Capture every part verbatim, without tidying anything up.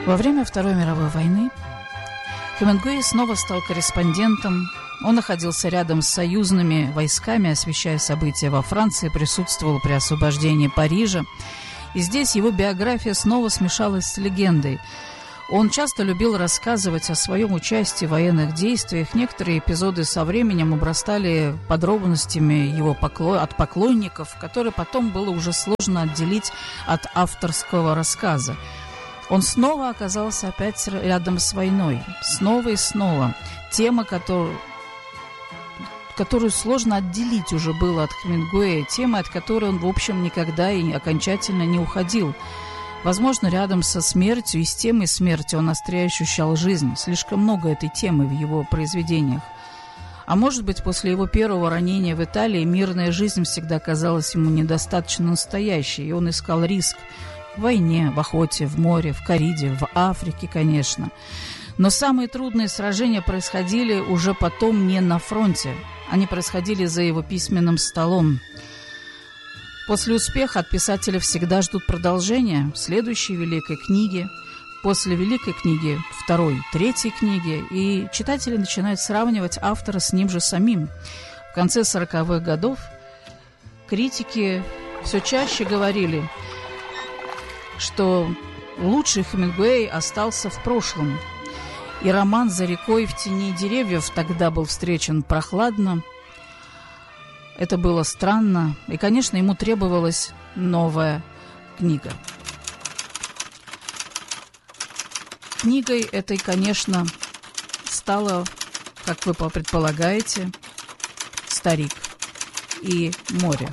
Во время Второй мировой войны Хемингуэй снова стал корреспондентом. Он находился рядом с союзными войсками, освещая события во Франции, присутствовал при освобождении Парижа. И здесь его биография снова смешалась с легендой. Он часто любил рассказывать о своем участии в военных действиях. Некоторые эпизоды со временем обрастали подробностями его покло... от поклонников, которые потом было уже сложно отделить от авторского рассказа. Он снова оказался опять рядом с войной. Снова и снова. Тема, которую, которую сложно отделить уже было от Хемингуэя. Тема, от которой он, в общем, никогда и окончательно не уходил. Возможно, рядом со смертью и с темой смерти он острее ощущал жизнь. Слишком много этой темы в его произведениях. А может быть, после его первого ранения в Италии мирная жизнь всегда казалась ему недостаточно настоящей, и он искал риск в войне, в охоте, в море, в корриде, в Африке, конечно. Но самые трудные сражения происходили уже потом не на фронте. Они происходили за его письменным столом. После успеха от писателя всегда ждут продолжения следующей великой книги, после великой книги второй, третьей книги, и читатели начинают сравнивать автора с ним же самим. В конце сороковых годов критики все чаще говорили, что лучший Хемингуэй остался в прошлом, и роман «За рекой в тени деревьев» тогда был встречен прохладно. Это было странно, и, конечно, ему требовалась новая книга. Книгой этой, конечно, стала, как вы предполагаете, «Старик и море».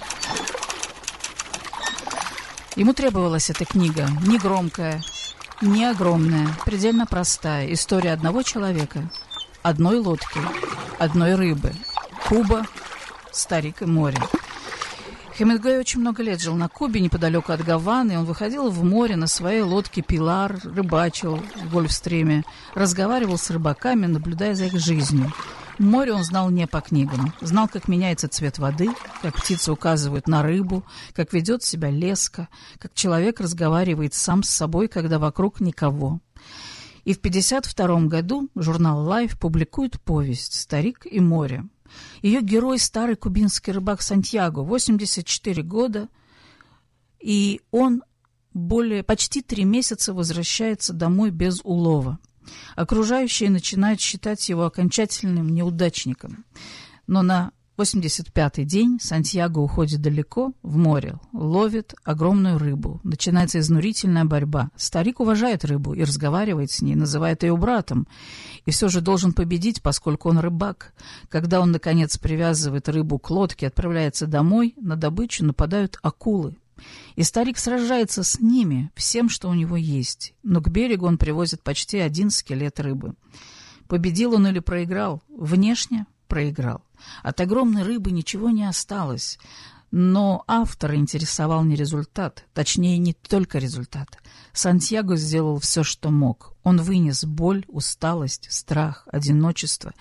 Ему требовалась эта книга, не громкая, не огромная, предельно простая. История одного человека, одной лодки, одной рыбы, Куба, «Старик и море». Хемингуэй очень много лет жил на Кубе, неподалеку от Гаваны. Он выходил в море на своей лодке «Пилар», рыбачил в Гольфстриме, разговаривал с рыбаками, наблюдая за их жизнью. Море он знал не по книгам. Знал, как меняется цвет воды, как птицы указывают на рыбу, как ведет себя леска, как человек разговаривает сам с собой, когда вокруг никого. И в пятьдесят втором году журнал Life публикует повесть «Старик и море». Ее герой — старый кубинский рыбак Сантьяго, восемьдесят четыре года, и он более почти три месяца возвращается домой без улова. Окружающие начинают считать его окончательным неудачником. Но на восемьдесят пятый день Сантьяго уходит далеко в море, ловит огромную рыбу. Начинается изнурительная борьба. Старик уважает рыбу и разговаривает с ней, называет ее братом. И все же должен победить, поскольку он рыбак. Когда он, наконец, привязывает рыбу к лодке, отправляется домой, на добычу нападают акулы. И старик сражается с ними, всем, что у него есть. Но к берегу он привозит почти один скелет рыбы. Победил он или проиграл? Внешне проиграл. От огромной рыбы ничего не осталось. Но автора интересовал не результат, точнее, не только результат. Сантьяго сделал все, что мог. Он вынес боль, усталость, страх, одиночество.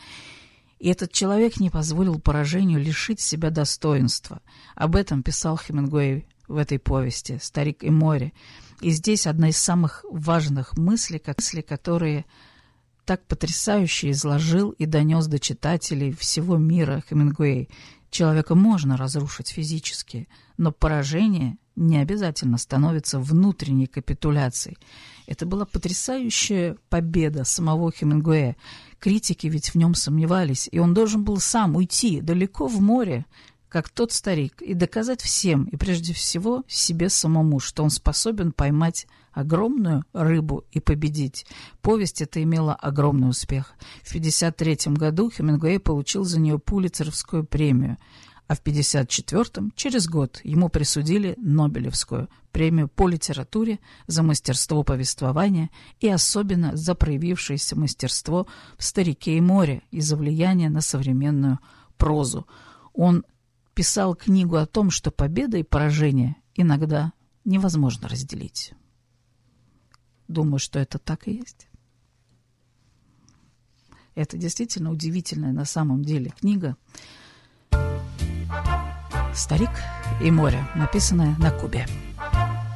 И этот человек не позволил поражению лишить себя достоинства. Об этом писал Хемингуэй в этой повести «Старик и море». И здесь одна из самых важных мыслей, как мысли, которые так потрясающе изложил и донес до читателей всего мира Хемингуэй. Человека можно разрушить физически, но поражение не обязательно становится внутренней капитуляцией. Это была потрясающая победа самого Хемингуэя. Критики ведь в нем сомневались, и он должен был сам уйти далеко в море, как тот старик, и доказать всем, и прежде всего себе самому, что он способен поймать огромную рыбу и победить. Повесть эта имела огромный успех. В пятьдесят третьем году Хемингуэй получил за нее Пулитцеровскую премию, а в пятьдесят четвёртом, через год, ему присудили Нобелевскую премию по литературе за мастерство повествования и особенно за проявившееся мастерство в «Старике и море» и за влияние на современную прозу. Он писал книгу о том, что победа и поражение иногда невозможно разделить. Думаю, что это так и есть. Это действительно удивительная на самом деле книга «Старик и море», написанная на Кубе.